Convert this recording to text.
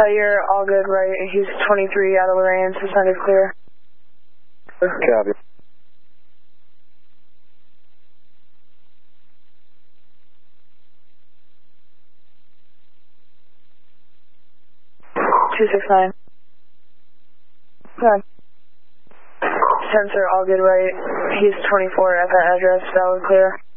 you're all good, right? He's 23 out of Lorraine, suspended clear. Copy. $269. Go ahead. Sensor, all good, right? He's 24 at that address, valid clear.